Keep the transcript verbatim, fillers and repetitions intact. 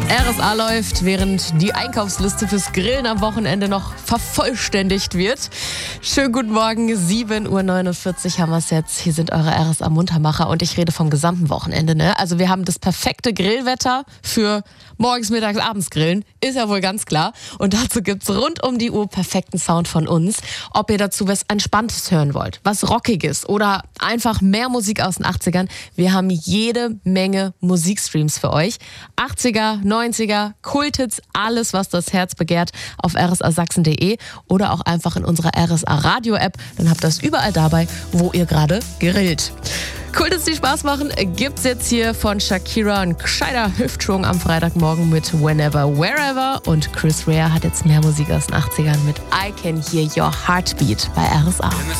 R S A läuft, während die Einkaufsliste fürs Grillen am Wochenende noch vervollständigt wird. Schönen guten Morgen, sieben Uhr neunundvierzig haben wir es jetzt. Hier sind eure R S A-Muntermacher und ich rede vom gesamten Wochenende. Ne? Also wir haben das perfekte Grillwetter für morgens, mittags, abends grillen. Ist ja wohl ganz klar. Und dazu gibt's rund um die Uhr perfekten Sound von uns. Ob ihr dazu was Entspanntes hören wollt, was Rockiges oder einfach mehr Musik aus den achtzigern. Wir haben jede Menge Musikstreams für euch. achtziger, neunziger, Kulthits, alles, was das Herz begehrt, auf r s a sachsen punkt d e oder auch einfach in unserer R S A Radio-App. Dann habt ihr das überall dabei, wo ihr gerade grillt. Kulthits, die Spaß machen, gibt's jetzt hier von Shakira, ein gescheiter Hüftschwung am Freitagmorgen mit Whenever, Wherever. Und Chris Rea hat jetzt mehr Musik aus den achtzigern mit I Can Hear Your Heartbeat bei R S A.